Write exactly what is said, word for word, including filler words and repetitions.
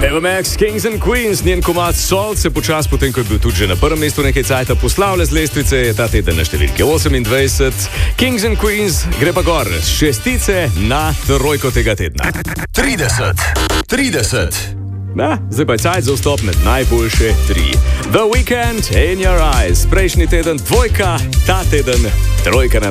Ava Max, Kings and Queens, njen komad Salt se počas, potem ko je bil tudi že na prvem mestu nekaj cajta, poslavlja z lestvice, je ta teden na številke osemindvajset. Kings and Queens gre pa gor z šestice na trojko tega tedna. trideset, trideset. Na, zdaj pa je cajt za vstop med najboljše tri. The Weeknd, In Your Eyes, prejšnji teden dvojka, ta teden trojka na